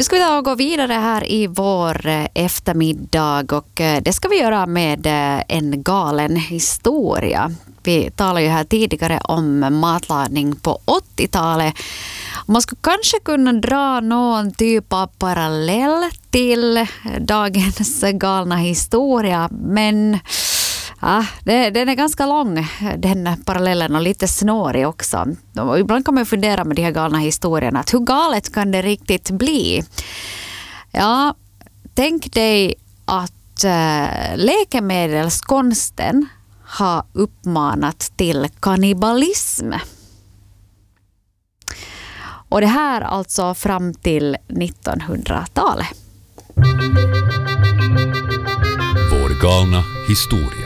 Nu ska vi ta och gå vidare här i vår eftermiddag och det ska vi göra med en galen historia. Vi talade ju här tidigare om matlagning på 80-talet. Man skulle kanske kunna dra någon typ av parallell till dagens galna historia, men den är ganska lång, den parallellen, och lite snårig också. Och ibland kan man fundera med de här galna historierna, att hur galet kan det riktigt bli? Ja, tänk dig att läkemedelskonsten har uppmanat till kannibalism. Och det här alltså fram till 1900-talet. Vår galna historia.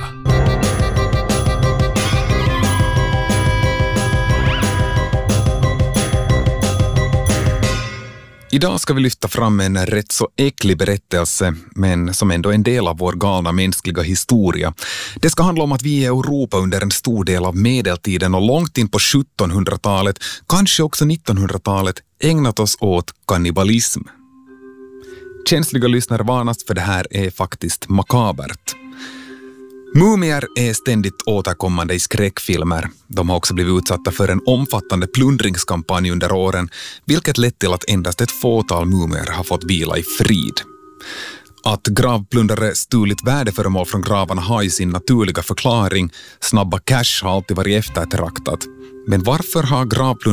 Idag ska vi lyfta fram en rätt så äcklig berättelse, men som ändå är en del av vår galna mänskliga historia. Det ska handla om att vi i Europa under en stor del av medeltiden och långt in på 1700-talet, kanske också 1900-talet, ägnat oss åt kannibalism. Känsliga lyssnare varnas, för det här är faktiskt makabert. Mumier är ständigt återkommande i skräckfilmer. De har också blivit utsatta för en omfattande plundringskampanj under åren, vilket lett till att endast ett fåtal mumier har fått vila i frid. Att gravplundare stulit värdeföremål från gravarna har i sin naturliga förklaring. Snabba cash har alltid varit eftertraktat. Men varför har gravplundare